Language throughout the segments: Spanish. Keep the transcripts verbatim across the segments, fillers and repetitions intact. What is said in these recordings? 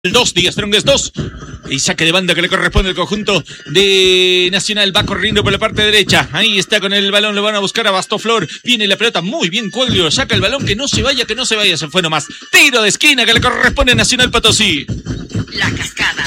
El dos, Díaz Strongest dos. Y saque de banda que le corresponde al conjunto de Nacional. Va corriendo por la parte derecha. Ahí está con el balón. Lo van a buscar a Bastoflor. Viene la pelota muy bien. Coelho saca el balón. Que no se vaya, que no se vaya. Se fue nomás. Tiro de esquina que le corresponde a Nacional Potosí. La Cascada.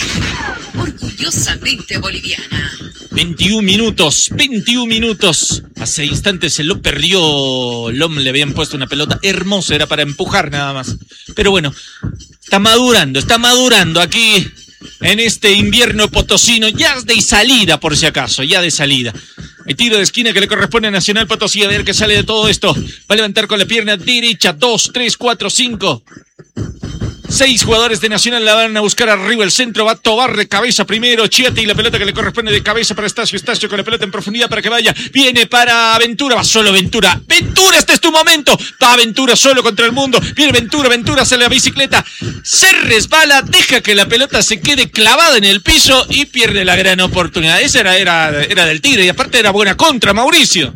Orgullosamente boliviana. veintiún minutos. veintiún minutos. Hace instantes se lo perdió. Lom le habían puesto una pelota hermosa. Era para empujar nada más. Pero bueno. Está madurando. Está madurando aquí. En este invierno potosino, ya de salida por si acaso, ya de salida. El tiro de esquina que le corresponde a Nacional Potosí, a ver qué sale de todo esto. Va a levantar con la pierna derecha, dos, tres, cuatro, cinco. Seis jugadores de Nacional la van a buscar arriba el centro, va a Tobar de cabeza primero, Chiate y la pelota que le corresponde de cabeza para Estacio, Estacio con la pelota en profundidad para que vaya, viene para Ventura, va solo Ventura, Ventura, este es tu momento, va Ventura solo contra el mundo, viene Ventura, Ventura sale la bicicleta, se resbala, deja que la pelota se quede clavada en el piso y pierde la gran oportunidad, esa era, era, era del Tigre y aparte era buena contra, Mauricio.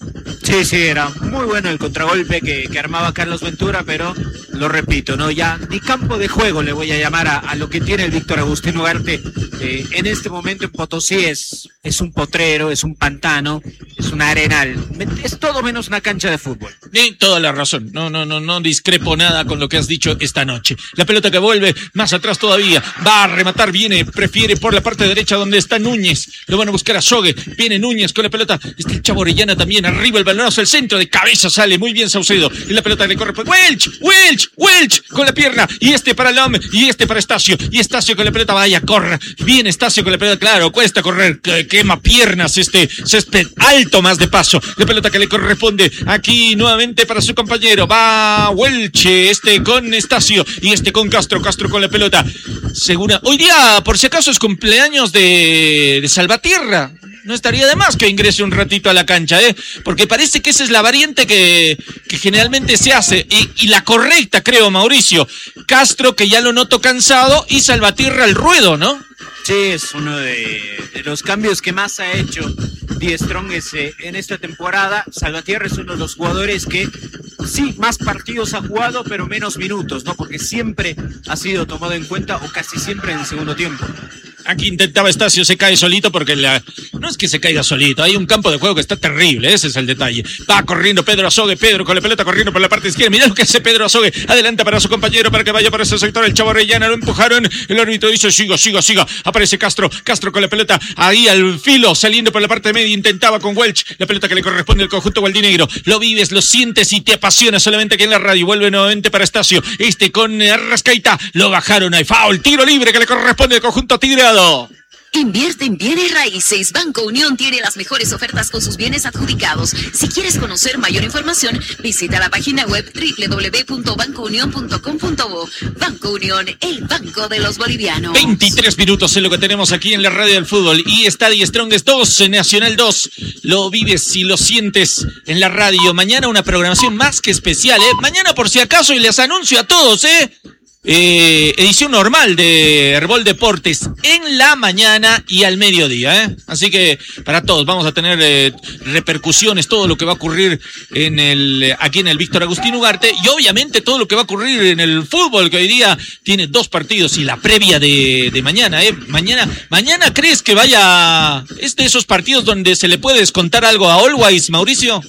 Sí, sí, era muy bueno el contragolpe que, que armaba Carlos Ventura, pero lo repito, no ya ni campo de juego le voy a llamar a, a lo que tiene el Víctor Agustín Ugarte eh, en este momento en Potosí. Es, es un potrero, es un pantano, es un arenal, es todo menos una cancha de fútbol. Sí, toda la razón, no, no, no, no discrepo nada con lo que has dicho esta noche. La pelota que vuelve más atrás todavía, va a rematar, viene, prefiere por la parte derecha donde está Núñez, lo van a buscar a Sogue, viene Núñez con la pelota, está el Chavo Orellana también, arriba el balonazo, el centro de cabeza sale, muy bien Saucedo, y la pelota le corre, Welch, Welch, Welch, con la pierna, y este para Lom, y este para Estacio, y Estacio con la pelota, vaya, corre, viene Estacio con la pelota, claro, cuesta correr, quema piernas este césped alto más de paso, la pelota que le corresponde aquí nuevamente para su compañero, va Welch, este con Estacio, y este con Castro, Castro con la pelota, segura, hoy día, por si acaso es cumpleaños de, de Salvatierra. No estaría de más que ingrese un ratito a la cancha, ¿eh? Porque parece que esa es la variante que, que generalmente se hace. Y, y la correcta, creo, Mauricio. Castro, que ya lo noto cansado, y Salvatierra al ruedo, ¿no? Sí, es uno de, de los cambios que más ha hecho Díaz Strongest eh, en esta temporada. Salvatierra es uno de los jugadores que sí, más partidos ha jugado, pero menos minutos, ¿no? Porque siempre ha sido tomado en cuenta, o casi siempre en el segundo tiempo. Aquí intentaba Estacio, se cae solito porque la... no es que se caiga solito, hay un campo de juego que está terrible, ese es el detalle. Va corriendo Pedro Azogue, Pedro con la pelota corriendo por la parte izquierda, mirá lo que hace Pedro Azogue, adelanta para su compañero para que vaya por ese sector, el Chavo Orellana lo empujaron, el árbitro dice siga, siga, siga, aparece Castro, Castro con la pelota ahí al filo, saliendo por la parte media, intentaba con Welch, la pelota que le corresponde al conjunto gualdinegro, lo vives, lo sientes y te apasiona solamente aquí en la radio, vuelve nuevamente para Estacio, este con Arrascaita, lo bajaron ahí, foul, tiro libre que le corresponde al conjunto tigreado. Invierte en bienes raíces. Banco Unión tiene las mejores ofertas con sus bienes adjudicados. Si quieres conocer mayor información, visita la página web doble u doble u doble u punto banco unión punto com punto bo. Banco Unión, el banco de los bolivianos. veintitrés minutos es lo que tenemos aquí en la radio del fútbol. Y está Díaz Strongest dos, Nacional dos. Lo vives y lo sientes en la radio. Mañana una programación más que especial, ¿eh? Mañana por si acaso, y les anuncio a todos, ¿eh? Eh, edición normal de Herbol Deportes en la mañana y al mediodía, ¿eh? Así que para todos vamos a tener eh, repercusiones, todo lo que va a ocurrir en el aquí en el Víctor Agustín Ugarte y obviamente todo lo que va a ocurrir en el fútbol, que hoy día tiene dos partidos y la previa de, de mañana, ¿eh? Mañana, mañana ¿crees que vaya es de esos partidos donde se le puede descontar algo a Always, Mauricio?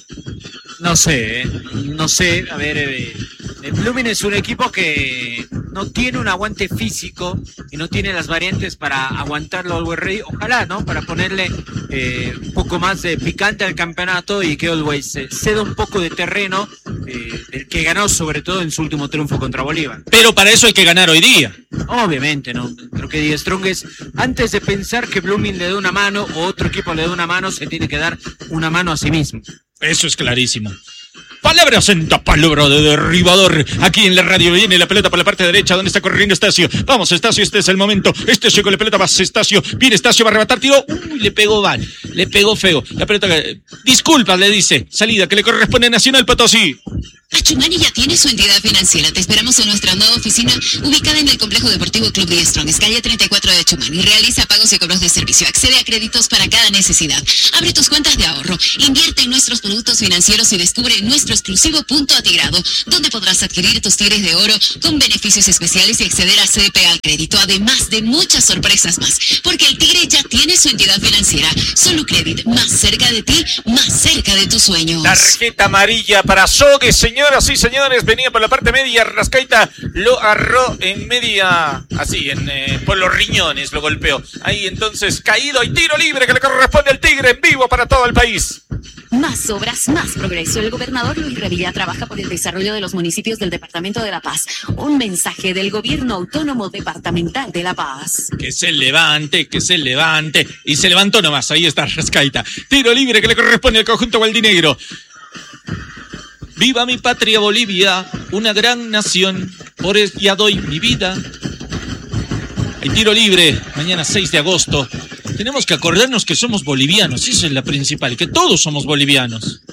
No sé, ¿eh? no sé, a ver... Eh... El Blooming es un equipo que no tiene un aguante físico y no tiene las variantes para aguantarlo al Always Ready. Ojalá, ¿no? Para ponerle eh, un poco más de picante al campeonato y que Always eh, ceda un poco de terreno, eh, el que ganó sobre todo en su último triunfo contra Bolívar. Pero para eso hay que ganar hoy día. Obviamente, ¿no? Creo que Díaz Strongest, antes de pensar que Blooming le dé una mano o otro equipo le dé una mano, se tiene que dar una mano a sí mismo. Eso es clarísimo. Palabras en palabra de derribador. Aquí en la radio viene la pelota por la parte derecha donde está corriendo Estacio. Vamos, Estacio, este es el momento. Estacio con la pelota, va Estacio. Viene Estacio, va a arrebatar tiro. Uy, le pegó mal. Le pegó feo. La pelota, disculpas, le dice. Salida que le corresponde a Nacional Potosí. Achumani ya tiene su entidad financiera. Te esperamos en nuestra nueva oficina ubicada en el Complejo Deportivo Club de Strong, calle treinta y cuatro de Achumani. Realiza pagos y cobros de servicio. Accede a créditos para cada necesidad. Abre tus cuentas de ahorro. Invierte en nuestros productos financieros y descubre nuestro exclusivo punto atigrado, donde podrás adquirir tus tigres de oro con beneficios especiales y acceder a C D P al crédito, además de muchas sorpresas más. Porque el tigre ya tiene su entidad financiera. Solo Credit, más cerca de ti, más cerca de tus sueños. Tarjeta amarilla para Sogue, señoras y señores. Venía por la parte media, Rascaita lo agarró en media, así, en eh, por los riñones lo golpeó. Ahí entonces caído, hay tiro libre que le corresponde al Tigre en vivo para todo el país. Más obras, más progreso. El gobernador Luis Revilla trabaja por el desarrollo de los municipios del Departamento de La Paz. Un mensaje del Gobierno Autónomo Departamental de La Paz. Que se levante, que se levante. Y se levantó nomás, ahí está Rascaita. Tiro libre que le corresponde al conjunto gualdinegro. Viva mi patria Bolivia, una gran nación, por ella doy mi vida. Hay tiro libre, mañana seis de agosto. Tenemos que acordarnos que somos bolivianos, eso es la principal, que todos somos bolivianos.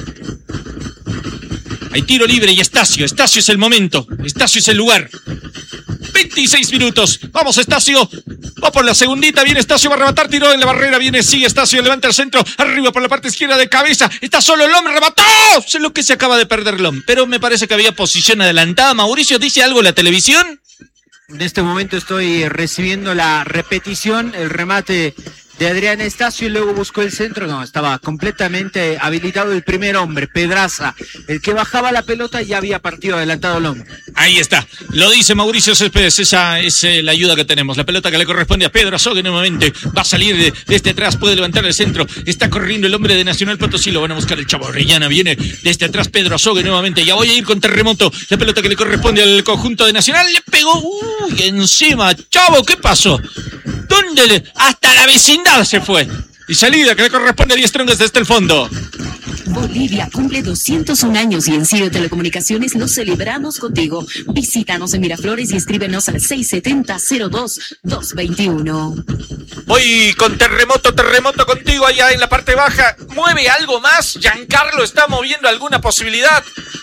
Hay tiro libre y Estacio, Estacio es el momento, Estacio es el lugar. veintiséis minutos, vamos Estacio, va por la segundita, viene Estacio, va a rematar, tiró en la barrera, viene, sigue Estacio, levanta el centro, arriba por la parte izquierda de cabeza, está solo Lom, remató, sé lo que se acaba de perder Lom, pero me parece que había posición adelantada. Mauricio, ¿dice algo la televisión? En este momento estoy recibiendo la repetición, el remate de Adrián Estacio y luego buscó el centro. No, estaba completamente habilitado el primer hombre, Pedraza, el que bajaba la pelota y ya había partido adelantado el hombre. Ahí está, lo dice Mauricio Céspedes, esa es eh, la ayuda que tenemos, la pelota que le corresponde a Pedro Azogue nuevamente, va a salir de, desde atrás, puede levantar el centro, está corriendo el hombre de Nacional Potosí, lo van a buscar el Chavo Orellana, viene desde atrás Pedro Azogue nuevamente, ya voy a ir con Terremoto, la pelota que le corresponde al conjunto de Nacional, le pegó, uy, encima, Chavo, ¿qué pasó? ¿Dónde le? Hasta la vecindad se fue. Y salida que le corresponde a Die Strongest desde el fondo. Bolivia cumple doscientos un años y en Sirio Telecomunicaciones lo celebramos contigo. Visítanos en Miraflores y escríbenos al seis siete cero cero dos dos dos uno. Voy con Terremoto, Terremoto contigo allá en la parte baja. ¿Mueve algo más? ¿Giancarlo está moviendo alguna posibilidad?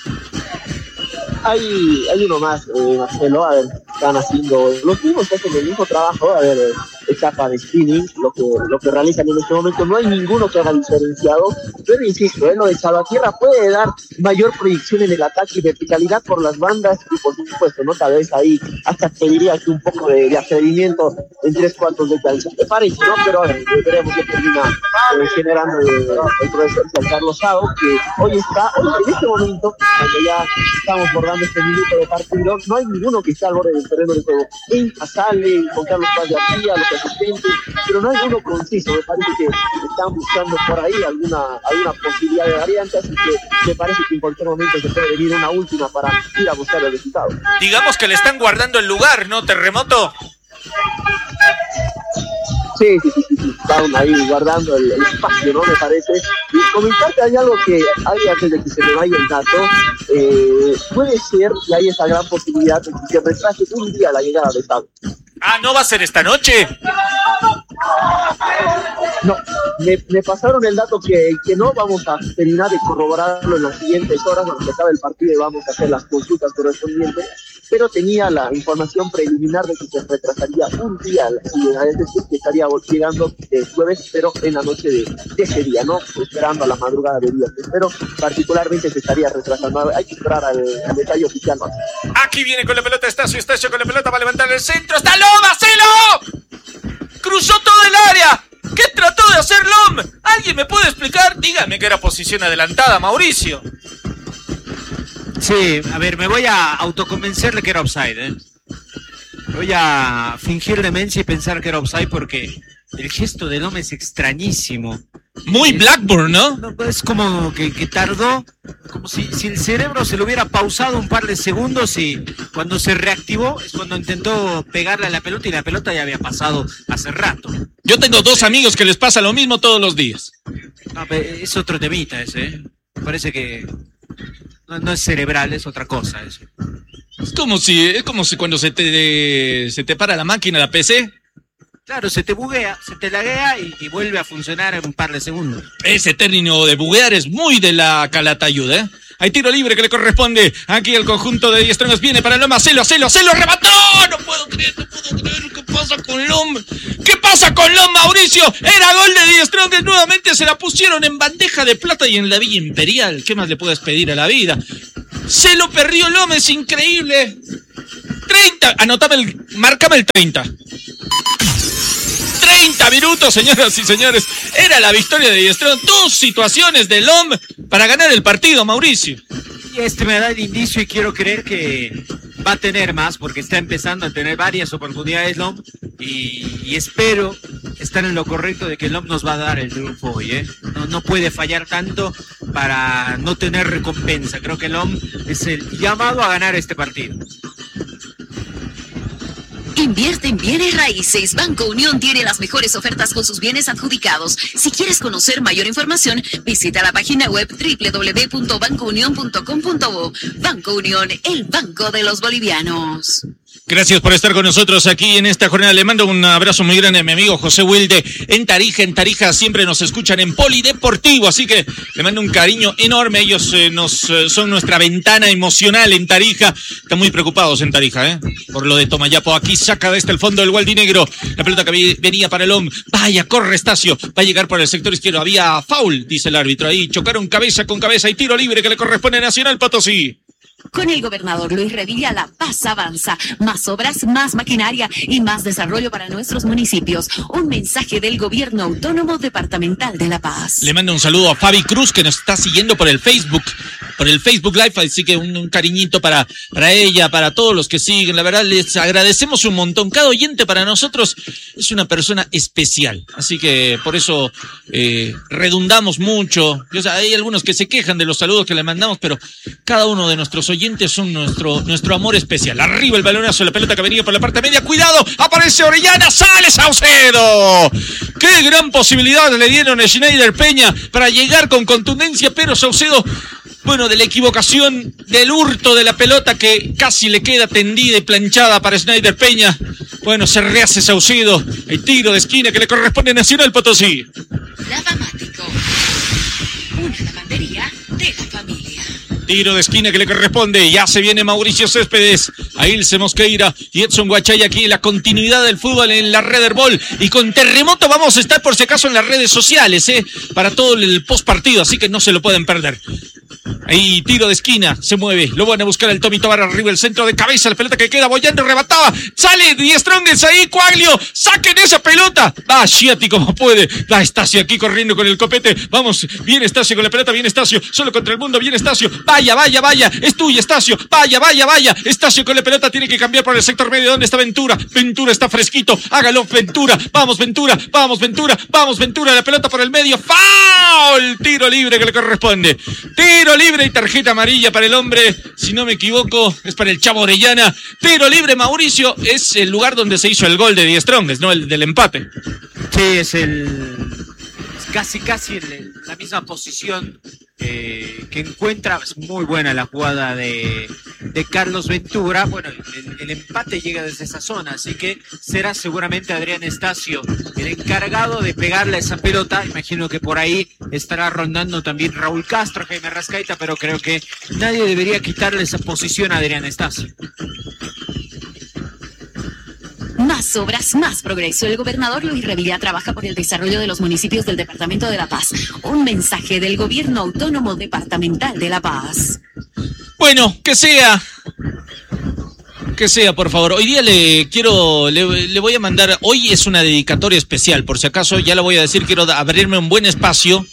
Hay, hay uno más, eh, Marcelo, a ver, están haciendo los mismos que hacen el mismo trabajo, a ver, eh, etapa de spinning, lo que, lo que realizan en este momento, no hay ninguno que haga diferenciado, pero insisto, eh, lo de Salvatierra puede dar mayor proyección en el ataque y verticalidad por las bandas, y por supuesto, ¿no? Tal vez ahí hasta te diría que un poco de, de atrevimiento en tres cuartos de cancha, ¿te parece, no? Pero a ver, veremos qué termina eh, generando el, el profesor San Carlos Sao, que hoy está, hoy en este momento, cuando ya estamos por este minuto de partido, no hay ninguno que esté al borde del terreno de juego. Entra, sale, con Carlos Paz García, los asistentes, pero no hay uno conciso. Me parece que están buscando por ahí alguna, alguna posibilidad de variante, así que me parece que en cualquier momento se puede venir una última para ir a buscar el resultado. Digamos que le están guardando el lugar, ¿no, Terremoto? Sí, sí, sí, sí, están ahí guardando el, el espacio, ¿no? Me parece. Y comentarte, hay algo que hay antes de que se me vaya el dato. Eh, puede ser que hay esa gran posibilidad de que se retrase un día la llegada de Estado. Ah, ¿no va a ser esta noche? No, me, me pasaron el dato que, que no, vamos a terminar de corroborarlo en las siguientes horas, cuando se acabe el partido y vamos a hacer las consultas correspondientes, pero tenía la información preliminar de que se retrasaría un día, es decir, que estaría llegando el jueves, pero en la noche de, de ese día, ¿no? Esperando a la madrugada de viernes, pero particularmente se estaría retrasando, hay que esperar al, al detalle oficial, ¿no? Aquí viene con la pelota Estacio, Estacio con la pelota, va a levantar el centro, ¡está Lom, Marcelo! ¡Cruzó todo el área! ¿Qué trató de hacer Lom? ¿Alguien me puede explicar? Dígame que era posición adelantada, Mauricio. Sí, a ver, me voy a autoconvencerle que era offside, ¿eh? Voy a fingir demencia y pensar que era offside porque el gesto de Lom es extrañísimo. Muy es, Blackburn, ¿no? ¿no? Es como que, que tardó, como si, si el cerebro se lo hubiera pausado un par de segundos y cuando se reactivó es cuando intentó pegarle a la pelota y la pelota ya había pasado hace rato. Yo tengo dos amigos que les pasa lo mismo todos los días. No, es otro temita ese, ¿eh? Parece que no, no es cerebral, es otra cosa eso. Es como si, es como si cuando se te, se te para la máquina, la P C. Claro, se te buguea, se te laguea y, y vuelve a funcionar en un par de segundos. Ese término de buguear es muy de la Calatayud, ¿eh? Hay tiro libre que le corresponde aquí al conjunto de Die Strongest. Viene para Lom, hacelo, hacelo, hacelo, remató. No puedo creer, no puedo creer. ¿Qué pasa con Lom? ¿Qué pasa con Lom, Mauricio? Era gol de Die Strongest. Nuevamente se la pusieron en bandeja de plata y en la Villa Imperial. ¿Qué más le puedes pedir a la vida? Se lo perdió Lom, es increíble. treinta, anotame el, marcame el treinta. treinta minutos, señoras y señores. Era la victoria de Die Strongest. Dos situaciones de Lom para ganar el partido, Mauricio. Y este me da el indicio y quiero creer que va a tener más porque está empezando a tener varias oportunidades Lom y, y espero estar en lo correcto de que Lom nos va a dar el triunfo hoy, ¿eh? No, no puede fallar tanto para no tener recompensa. Creo que Lom es el llamado a ganar este partido. Invierte en bienes raíces. Banco Unión tiene las mejores ofertas con sus bienes adjudicados. Si quieres conocer mayor información, visita la página web doble u doble u doble u punto banco unión punto com punto bo. Banco Unión, el banco de los bolivianos. Gracias por estar con nosotros aquí en esta jornada. Le mando un abrazo muy grande a mi amigo José Wilde en Tarija. En Tarija siempre nos escuchan en Polideportivo, así que le mando un cariño enorme. Ellos eh, nos eh, son nuestra ventana emocional en Tarija. Están muy preocupados en Tarija, ¿eh? Por lo de Tomayapo. Aquí saca desde el fondo el Gualdinegro. La pelota que venía para el Lom. Vaya, corre Estacio. Va a llegar por el sector izquierdo. Había foul, dice el árbitro. Ahí chocaron cabeza con cabeza y tiro libre que le corresponde a Nacional Potosí. Con el gobernador Luis Revilla, La Paz avanza. Más obras, más maquinaria y más desarrollo para nuestros municipios. Un mensaje del Gobierno Autónomo Departamental de La Paz. Le mando un saludo a Fabi Cruz, que nos está siguiendo por el Facebook, por el Facebook Live, así que un, un cariñito para, para ella, para todos los que siguen. La verdad, les agradecemos un montón. Cada oyente para nosotros es una persona especial, así que por eso eh, redundamos mucho. O sea, hay algunos que se quejan de los saludos que le mandamos, pero cada uno de nuestros oyentes son nuestro, nuestro amor especial. Arriba el balonazo, la pelota que venía por la parte media. Cuidado, aparece Orellana, sale Saucedo. Qué gran posibilidad le dieron a Schneider Peña para llegar con contundencia, pero Saucedo, bueno, de la equivocación, del hurto de la pelota que casi le queda tendida y planchada para Schneider Peña. Bueno, se rehace Saucedo. El tiro de esquina que le corresponde a Nacional Potosí. Lavamático, una lavandería de la familia. Tiro de esquina que le corresponde. Ya se viene Mauricio Céspedes, a Ilse Mosqueira y Edson Guachay aquí en la continuidad del fútbol en la Red Herbol. Y con Terremoto vamos a estar por si acaso en las redes sociales, ¿eh? Para todo el post partido, así que no se lo pueden perder. Ahí tiro de esquina, se mueve, lo van a buscar el Tommy Tobar arriba, el centro de cabeza, la pelota que queda boyando, rebataba, sale Die Strongest ahí, Coaglio, saquen esa pelota, va Schiatti como puede, va Estacio aquí corriendo con el copete, vamos, viene Estacio con la pelota, viene Estacio, solo contra el mundo, viene Estacio, vaya, vaya, vaya, es tuya Estacio, vaya, vaya, vaya, Estacio con la pelota, tiene que cambiar por el sector medio, ¿dónde está Ventura? Ventura está fresquito, hágalo Ventura, vamos Ventura, vamos Ventura, vamos Ventura, la pelota por el medio, ¡foul! Tiro libre que le corresponde, tiro libre y tarjeta amarilla para el hombre, si no me equivoco, es para el Chavo Orellana. Tiro libre, Mauricio, es el lugar donde se hizo el gol de Die Strongest, ¿no? El del empate. Sí, es el es casi casi el, la misma posición eh, que encuentra. Es muy buena la jugada de, de Carlos Ventura. Bueno, el, el empate llega desde esa zona, así que será seguramente Adrián Estacio el encargado de pegarle a esa pelota. Imagino que por ahí estará rondando también Raúl Castro, Jaime Rascaita, pero creo que nadie debería quitarle esa posición a Adrián Estacio. Más obras, más progreso. El gobernador Luis Revilla trabaja por el desarrollo de los municipios del Departamento de La Paz. Un mensaje del Gobierno Autónomo Departamental de La Paz. Bueno, que sea... Que sea, por favor. Hoy día le quiero, le, le voy a mandar, hoy es una dedicatoria especial, por si acaso, ya la voy a decir, quiero abrirme un buen espacio,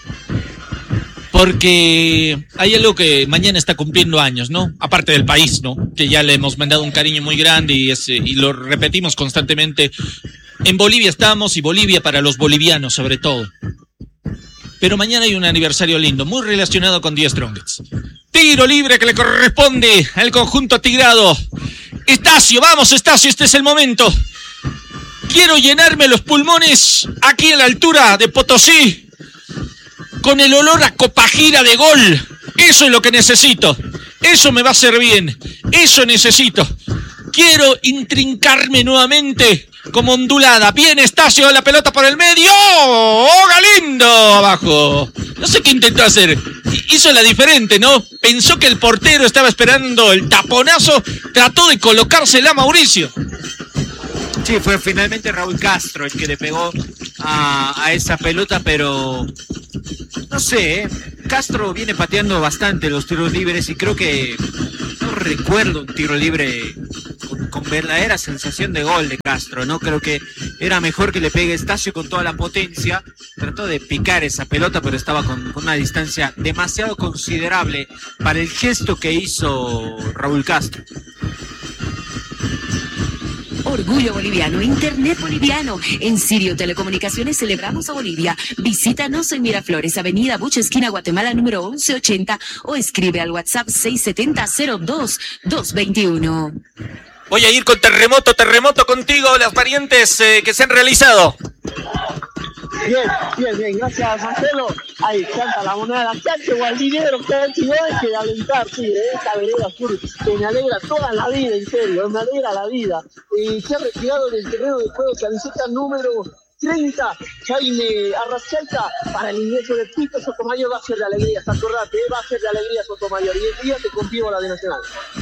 porque hay algo que mañana está cumpliendo años, ¿no? Aparte del país, ¿no? Que ya le hemos mandado un cariño muy grande y, es, y lo repetimos constantemente. En Bolivia estamos y Bolivia para los bolivianos, sobre todo. Pero mañana hay un aniversario lindo, muy relacionado con Die Strongest. Tiro libre que le corresponde al conjunto tigrado. Estacio, vamos Estacio, este es el momento. Quiero llenarme los pulmones aquí en la altura de Potosí con el olor a copajira de gol. Eso es lo que necesito. Eso me va a hacer bien. Eso necesito. Quiero intrincarme nuevamente como ondulada. Bien Estacio, la pelota por el medio. ¡Oh, Galindo! Abajo. No sé qué intentó hacer. hizo la diferente, ¿no? Pensó que el portero estaba esperando el taponazo, trató de colocársela a Mauricio. Sí, fue finalmente Raúl Castro el que le pegó a, a esa pelota, pero no sé, ¿eh? Castro viene pateando bastante los tiros libres y creo que no recuerdo un tiro libre con, con verdadera sensación de gol de Castro, ¿no? Creo que era mejor que le pegue Estacio con toda la potencia, trató de picar esa pelota, pero estaba con, con una distancia demasiado considerable para el gesto que hizo Raúl Castro. Orgullo boliviano, Internet boliviano. En Sirio Telecomunicaciones celebramos a Bolivia. Visítanos en Miraflores, Avenida Buche, esquina Guatemala, número once ochenta, o escribe al WhatsApp seis siete cero cero dos dos dos uno. Voy a ir con Terremoto, Terremoto contigo, las variantes eh, que se han realizado. Bien, bien, bien, gracias Marcelo. Ahí canta la moneda, cancha Gualdinero, cancha, no deje de alentar, sí, de esta vereda sur, que me alegra toda la vida, en serio, me alegra la vida. Eh, se ha retirado del terreno de juego camiseta número treinta, Jaime Arrascaita, para el ingreso de Tito Sotomayor. Va a ser de alegría, acordate, va a ser de alegría Sotomayor, y el día te confío la de Nacional.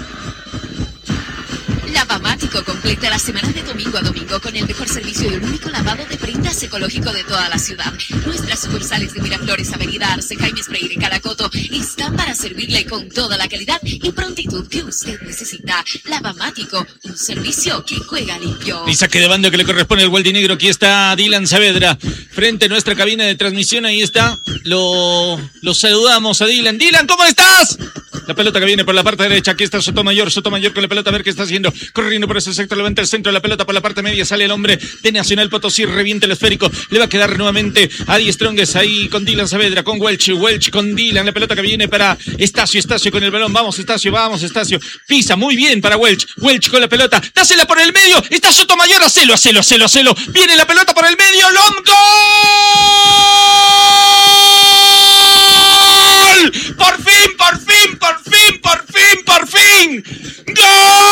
Lavamático completa la semana de domingo a domingo con el mejor servicio y el único lavado de prendas ecológico de toda la ciudad. Nuestras sucursales de Miraflores, Avenida Arce, Jaime Freire, Caracoto están para servirle con toda la calidad y prontitud que usted necesita. Lavamático, un servicio que juega limpio. Y saque de banda que le corresponde al Gualdinegro. Aquí está Dylan Saavedra frente a nuestra cabina de transmisión. Ahí está. Lo, lo saludamos a Dylan. Dylan, ¿cómo estás? La pelota que viene por la parte derecha. Aquí está Sotomayor. Sotomayor con la pelota, a ver qué está haciendo. Corriendo por ese sector, levanta el centro de la pelota por la parte media. Sale el hombre de Nacional Potosí. Revienta el esférico. Le va a quedar nuevamente a Die Strongest ahí con Dylan Saavedra, con Welch. Welch con Dylan. La pelota que viene para Estacio. Estacio con el balón. Vamos, Estacio. Vamos, Estacio. Pisa muy bien para Welch. Welch con la pelota. Dásela por el medio. Está Sotomayor. Hacelo, hacelo, hacelo, hacelo. Viene la pelota por el medio. ¡Lom! ¡Gol! ¡Por fin, por fin, por fin, por fin, por fin! ¡Gol!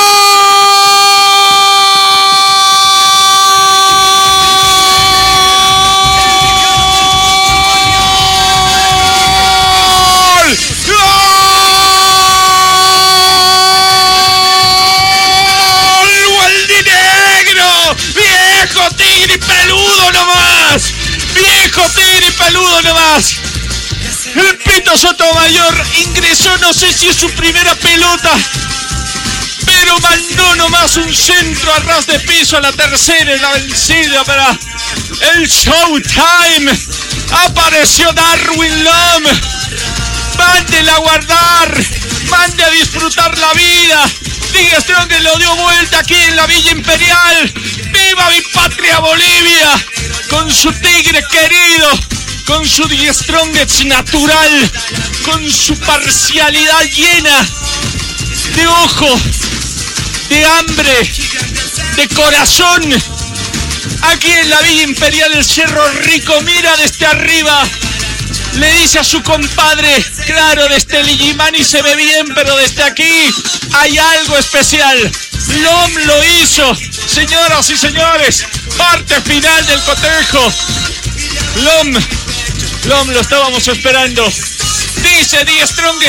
¡Viejo tigre y peludo nomás! ¡Viejo tigre y peludo nomás! El Pito Sotomayor ingresó, no sé si es su primera pelota, pero mandó nomás un centro a ras de piso a la tercera en la vencida para el Showtime. Apareció Darwin Lom. Mándela a guardar, mande a disfrutar la vida. Die Strongest lo dio vuelta aquí en la Villa Imperial. ¡Viva mi patria Bolivia! Con su tigre querido, con su Die Strongest natural, con su parcialidad llena de ojo, de hambre, de corazón. Aquí en la Villa Imperial, el Cerro Rico mira desde arriba. Le dice a su compadre, claro, desde el Illimani se ve bien, pero desde aquí hay algo especial. Lom lo hizo, señoras y señores, parte final del cotejo. Lom, Lom lo estábamos esperando. Dice Die Strongest.